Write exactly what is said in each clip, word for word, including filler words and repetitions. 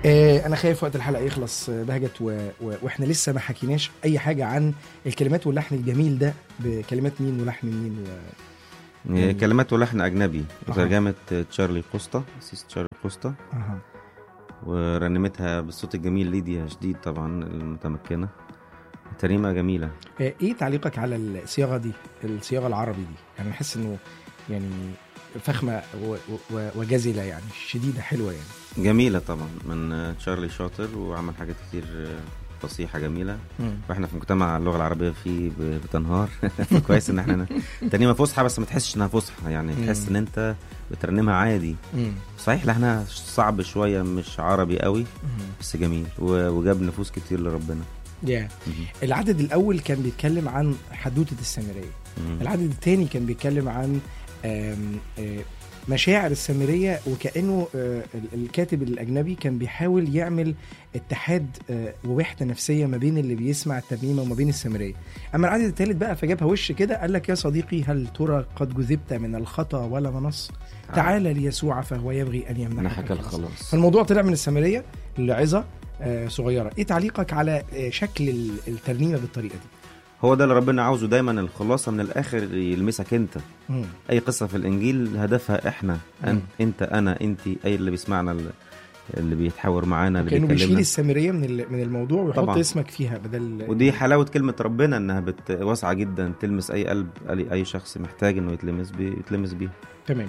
آه انا خايف وقت الحلقه يخلص بهجت و... و... واحنا لسه ما حكيناش اي حاجه عن الكلمات واللحن الجميل ده، بكلمات مين ولحن مين و... يعني كلمات ولحن اجنبي بترجمه تشارلي كوستا، سيس تشارلي كوستا. أه. ورنمتها بالصوت الجميل ليديا جديد طبعا المتمكنه. ترنيمه جميله. آه ايه تعليقك على الصياغه دي، الصياغه العربي دي؟ يعني بحس انه يعني فخمه و... و... وجزله، يعني شديده حلوه يعني. جميله طبعا من تشارلي شاطر، وعمل حاجات كتير فصيحه جميله. م. واحنا في مجتمع اللغه العربيه فيه بتنهار. كويس ان احنا ترنيمه فصحى بس ما تحسش انها فصحى، يعني م. تحس ان انت بترنمها عادي. م. صحيح لحنها صعب شويه، مش عربي قوي، م. بس جميل وجاب نفوس كتير لربنا. yeah. العدد الاول كان بيتكلم عن حدوته السامريه، م. العدد الثاني كان بيتكلم عن آم آم مشاعر السامرية، وكأنه الكاتب الأجنبي كان بيحاول يعمل اتحاد ووحدة نفسية ما بين اللي بيسمع الترنيمة وما بين السامرية. أما العدد الثالث بقى فجابها وش كده، قال لك يا صديقي هل ترى قد جذبت من الخطأ ولا منص، تعال ليسوع فهو يبغي أن يمنحك الخلاص. فالموضوع طلع من السامرية لعظة صغيرة. إيه تعليقك على شكل الترنيمة بالطريقة دي؟ هو ده اللي ربنا عاوزه دايما، الخلاصة من الآخر يلمسك انت. مم. أي قصة في الإنجيل هدفها إحنا، أن انت أنا انتي، أي اللي بيسمعنا اللي بيتحاور معانا اللي كأنه بيشيل السامرية من من الموضوع ويحط طبعا اسمك فيها بدل. ودي حلاوة كلمة ربنا، إنها واسعة جدا تلمس أي قلب، أي شخص محتاج إنه يتلمس بيه يتلمس بيه. تمام.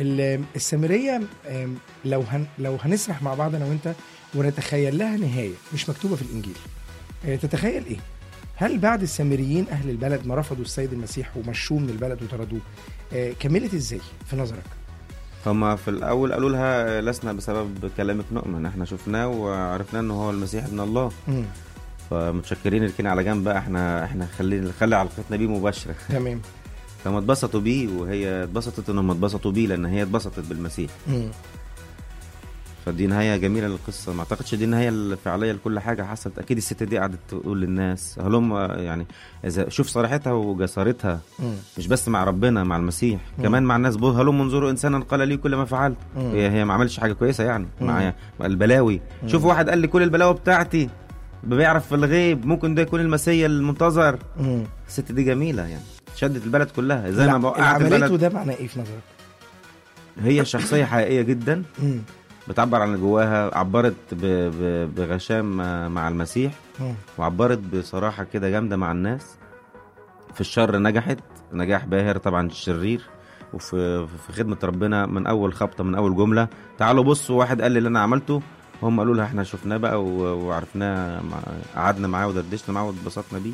السامرية لو هن لو هنسرح مع بعض أنا وأنت ونتخيل لها نهاية مش مكتوبة في الإنجيل، تتخيل إيه؟ هل بعد السامريين أهل البلد ما رفضوا السيد المسيح ومشوه من البلد وطردوه، آه كملت إزاي في نظرك؟ هما في الأول قالوا لها لسنا بسبب كلامك نؤمن، احنا شفناه وعرفنا أنه هو المسيح ابن الله. م. فمتشكرين ركينا على جنب بقى، احنا احنا خلي نخلي علاقتنا بيه مباشرة. تمام. فما اتبسطوا بيه وهي اتبسطت انهم اتبسطوا بيه، لأن هي اتبسطت بالمسيح. م. فدي نهاية جميلة للقصة. ما اعتقدش دي النهاية الفعلية لكل حاجة حصلت. أكيد الست دي قعدت تقول للناس هلم، يعني إذا شوف صراحتها وجسارتها، مم. مش بس مع ربنا، مع المسيح، مم. كمان مع الناس. بوه هلم انظروا إنسانا قال لي كل ما فعلت. هي, هي ما عملش حاجة كويسة يعني مع البلاوي. مم. شوف واحد قال لي كل البلاوي بتاعتي بيعرف في الغيب، ممكن ده يكون المسيح المنتظر. مم. الست دي جميلة يعني، شدت البلد كلها زي ما وقعت البلد. وده معناه إيه في نظرك؟ هي شخصية حقيقية جدا. مم. بتعبر عن جواها، عبرت بغشام مع المسيح، وعبرت بصراحة كده جامدة مع الناس. في الشر نجحت نجاح باهر طبعا الشرير، وفي في خدمة ربنا من أول خبطة، من أول جملة تعالوا بصوا واحد قال لي اللي أنا عملته، هم قالوا لها احنا شفناه بقى وعرفناه، قعدنا معاه ودردشنا معاه واتبسطنا بيه.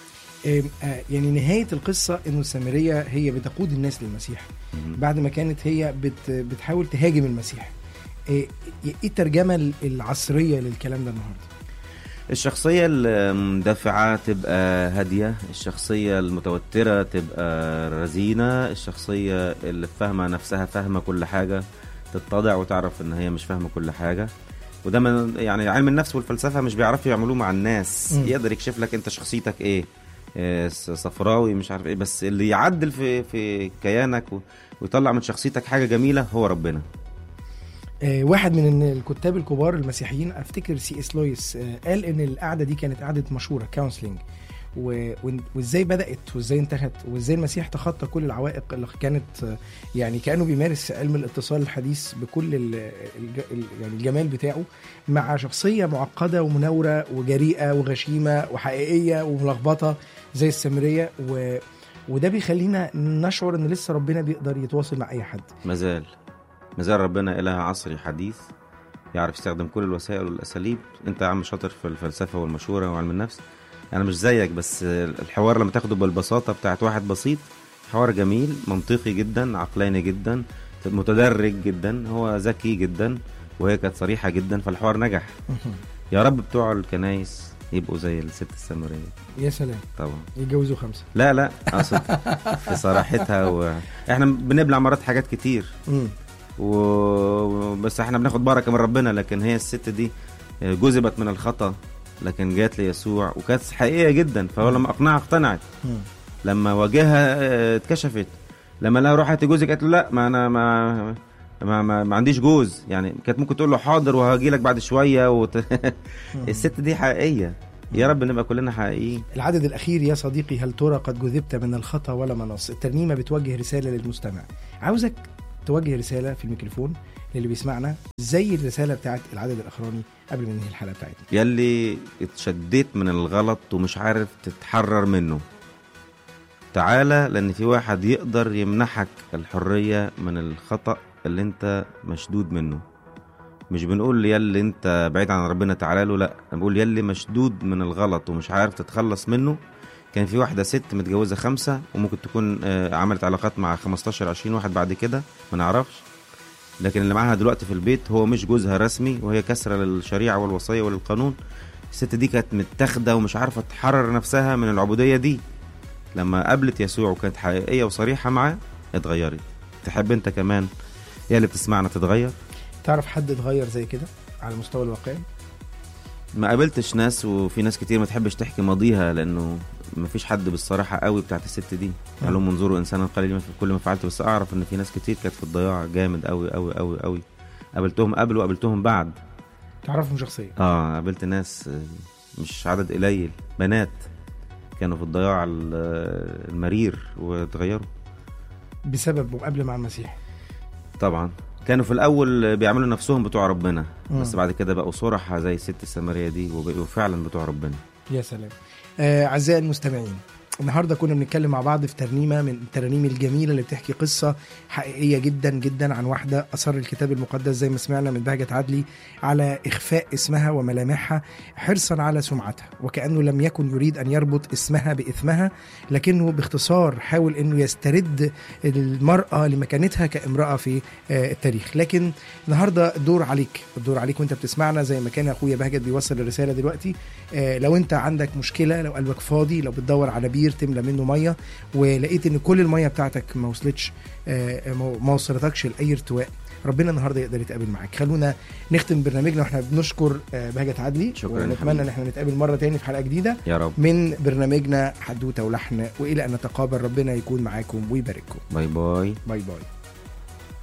يعني نهاية القصة إنه السامرية هي بتقود الناس للمسيح بعد ما كانت هي بت بتحاول تهاجم المسيح. ايه الترجمة العصرية للكلام ده النهاردة؟ الشخصية المدافعة تبقى هادية، الشخصية المتوترة تبقى رزينة، الشخصية اللي فاهمة نفسها فاهمة كل حاجة تتضع وتعرف ان هي مش فاهمة كل حاجة. وده من يعني علم النفس والفلسفة مش بيعرفوا يعملوه مع الناس. م. يقدر يكشف لك انت شخصيتك ايه، إيه صفراوي مش عارف ايه، بس اللي يعدل في في كيانك ويطلع من شخصيتك حاجة جميلة هو ربنا. واحد من الكتاب الكبار المسيحيين افتكر سي اس لويس قال ان القعده دي كانت قعده مشوره كونسلنج، وازاي بدات وازاي انتهت وازاي المسيح تخطى كل العوائق اللي كانت يعني كانه بيمارس علم الاتصال الحديث بكل يعني الجمال بتاعه مع شخصيه معقده ومنوره وجريئه وغشيمه وحقيقيه وملخبطه زي السامريه، و... وده بيخلينا نشعر ان لسه ربنا بيقدر يتواصل مع اي حد. مازال مازال ربنا إله عصري حديث يعرف يستخدم كل الوسائل والأساليب. انت عم شاطر في الفلسفة والمشورة وعلم النفس، انا مش زيك، بس الحوار لما تاخده بالبساطة بتاعت واحد بسيط، حوار جميل منطقي جدا عقلاني جدا متدرج جدا، هو ذكي جدا وهي كانت صريحة جدا، فالحوار نجح. يا رب بتوع الكنايس يبقوا زي الست السامرية. يا سلام. طبعا يتجوزوا خمسة. لا لا اقصد في صراحتها، واحنا بنبلع مرات حاجات كتير وبس احنا بناخد بركة من ربنا، لكن هي الست دي جذبت من الخطأ لكن جات ليسوع وكانت حقيقية جدا، فهو لما اقنعها اقتنعت، لما واجهها اتكشفت، لما لا روحت جوزك قالت له لا ما انا ما ما, ما, ما عنديش جوز يعني. كانت ممكن تقول له حاضر وهاجي لك بعد شويه وت... الست دي حقيقيه. يا رب نبقى كلنا حقيقيين. العدد الأخير يا صديقي، هل ترى قد جذبت من الخطأ ولا منص. الترنيمة بتوجه رسالة للمستمع. عاوزك توجه رسالة في الميكروفون للي بيسمعنا زي الرسالة بتاعت العدد الأخراني قبل ما ننهي الحلقة بتاعتنا. يلي اتشديت من الغلط ومش عارف تتحرر منه، تعالى، لأن في واحد يقدر يمنحك الحرية من الخطأ اللي انت مشدود منه. مش بنقول يلي انت بعيد عن ربنا تعالى له، لا، بنقول يلي مشدود من الغلط ومش عارف تتخلص منه. كان في واحدة ست متجوزة خمسة وممكن تكون عملت علاقات مع خمستاشر عشرين واحد بعد كده ما نعرفش، لكن اللي معاها دلوقتي في البيت هو مش جوزها رسمي، وهي كسرة للشريعة والوصية وللقانون. الست دي كانت متاخدة ومش عارفة تحرر نفسها من العبودية دي. لما قابلت يسوع وكانت حقيقية وصريحة معاه اتغيرت. تحب انت كمان يا اللي بتسمعنا تتغير؟ تعرف حد اتغير زي كده على المستوى الواقعي؟ ما قابلتش ناس، وفي ناس كتير ما تحبش تحكي ماضيها لانه ما فيش حد بالصراحة قوي بتاعت الست دي. قالوا منظروا انسانا قليلا في كل ما فعلت. بس اعرف ان في ناس كتير كانت في الضياع جامد قوي قوي قوي قوي. قابلتهم قبل وقابلتهم بعد. تعرفهم شخصيا؟ اه قابلت ناس مش عدد قليل، بنات كانوا في الضياع المرير وتغيروا بسبب مقابلة مع المسيح. طبعا كانوا في الأول بيعملوا نفسهم بتوع ربنا، م. بس بعد كده بقوا صرحة زي الست السامرية دي وبقوا فعلا بتوع ربنا. يا سلام. آه أعزائي المستمعين، النهاردة كنا بنتكلم مع بعض في ترنيمة من الترانيم الجميلة اللي بتحكي قصة حقيقية جدا جدا عن واحدة أصر الكتاب المقدس زي ما سمعنا من بهجة عدلي على إخفاء اسمها وملامحها حرصا على سمعتها، وكأنه لم يكن يريد أن يربط اسمها بإثمها، لكنه باختصار حاول أنه يسترد المرأة لمكانتها كامرأة في التاريخ. لكن النهاردة الدور عليك، الدور عليك وانت بتسمعنا زي ما كان أخويا بهجة بيوصل الرسالة دلوقتي. لو انت عندك مشكلة، لو قلبك فاضي، لو بتدور على بير تملى منه ميه ولقيت ان كل الميه بتاعتك ما وصلتش، ما وصلتكش لاي ارتواء، ربنا النهارده يقدر يتقابل معاك. خلونا نختم برنامجنا واحنا بنشكر بهجة عدلي، ونتمنى ان احنا نتقابل مره تاني في حلقه جديده يا رب من برنامجنا حدوته ولحن، والى ان نتقابل ربنا يكون معاكم ويبارككم. باي باي باي باي.